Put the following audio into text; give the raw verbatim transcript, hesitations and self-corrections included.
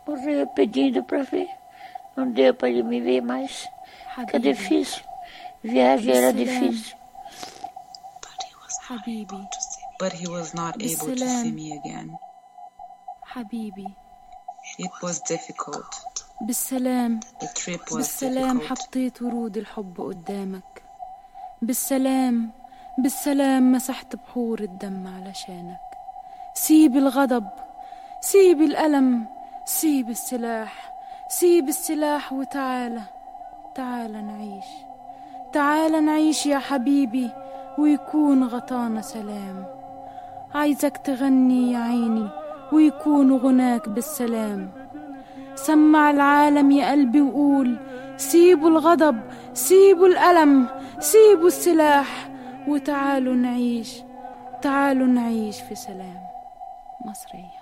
Morrer pedindo para ver. Não deu para ele me ver mais. Fica difícil. Viagem era difícil. حبيبي. But he was not able to see me again. حبيبي. It was difficult. بالسلام. The trip was بالسلام difficult. حطيت ورود الحب قدامك. بالسلام بالسلام مسحت بحور الدم علشانك. سيب الغضب، سيب الألم، سيب السلاح، سيب السلاح وتعالى، تعالى نعيش، تعالى نعيش يا حبيبي ويكون غطانا سلام. عايزك تغني يا عيني ويكون غناك بالسلام. سمع العالم يا قلبي وقول سيبوا الغضب، سيبوا الألم، سيبوا السلاح وتعالوا نعيش، تعالوا نعيش في سلام. مصرية.